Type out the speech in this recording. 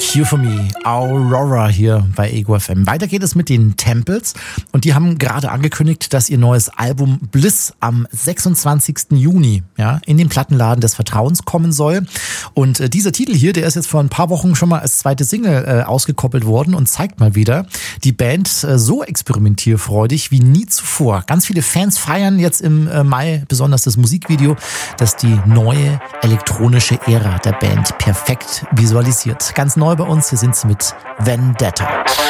Here for Me, Aurora hier bei Ego FM. Weiter geht es mit den Temples und die haben gerade angekündigt, dass ihr neues Album Bliss am 26. Juni in den Plattenladen des Vertrauens kommen soll. Und dieser Titel hier, der ist jetzt vor ein paar Wochen schon mal als zweite Single ausgekoppelt worden und zeigt mal wieder, die Band so experimentierfreudig wie nie zuvor. Ganz viele Fans feiern jetzt im Mai besonders das Musikvideo, das die neue elektronische Ära der Band perfekt visualisiert. Ganz neu bei uns, hier sind sie mit Vendetta.